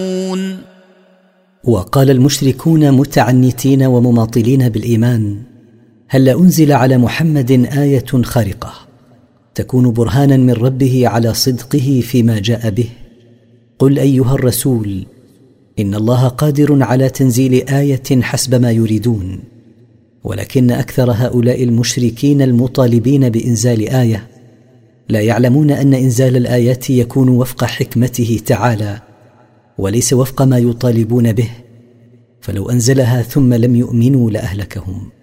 وقال المشركون متعنتين ومماطلين بالإيمان: هل أنزل على محمد آية خارقة تكون برهانا من ربه على صدقه فيما جاء به؟ قل أيها الرسول إن الله قادر على تنزيل آية حسب ما يريدون، ولكن أكثر هؤلاء المشركين المطالبين بإنزال آية لا يعلمون أن إنزال الآيات يكون وفق حكمته تعالى وليس وفق ما يطالبون به، فلو أنزلها ثم لم يؤمنوا لأهلكهم.